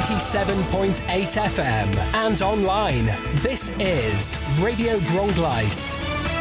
97.8 FM and online. This is Radio Bronglais.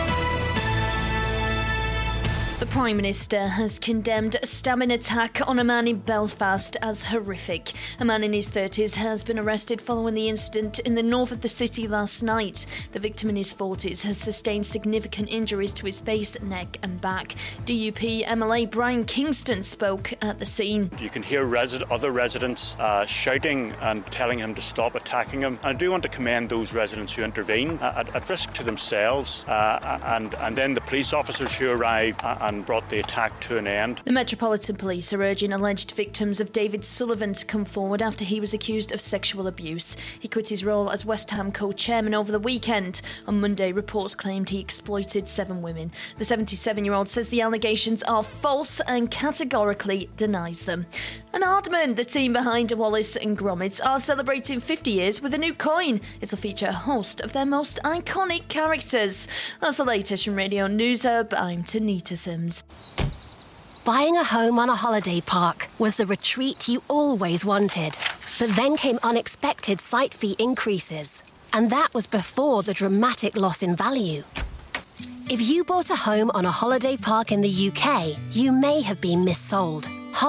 The Prime Minister has condemned a stabbing attack on a man in Belfast as horrific. A man in his 30s has been arrested following the incident in the north of the city last night. The victim in his 40s has sustained significant injuries to his face, neck and back. DUP MLA Brian Kingston spoke at the scene. You can hear other residents shouting and telling him to stop attacking him. I do want to commend those residents who intervene at risk to themselves and then the police officers who arrived and brought the attack to an end. The Metropolitan Police are urging alleged victims of David Sullivan to come forward after he was accused of sexual abuse. He quit his role as West Ham co-chairman over the weekend. On Monday, reports claimed he exploited 7 women. The 77-year-old says the allegations are false and categorically denies them. And Aardman, the team behind Wallace and Gromit, are celebrating 50 years with a new coin. It'll feature a host of their most iconic characters. That's the latest from Radio News Hub. I'm Tanita Sims. Buying a home on a holiday park was the retreat you always wanted. But then came unexpected site fee increases. And that was before the dramatic loss in value. If you bought a home on a holiday park in the UK, you may have been missold.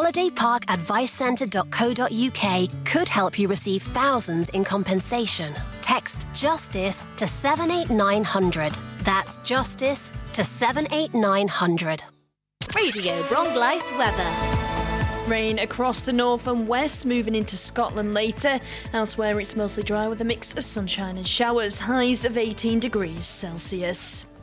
holidayparkadvicecentre.co.uk could help you receive thousands in compensation. Text JUSTICE to 78900. That's JUSTICE to 78900. Radio Bronglais weather. Rain across the north and west, moving into Scotland later. Elsewhere it's mostly dry with a mix of sunshine and showers, highs of 18 degrees Celsius.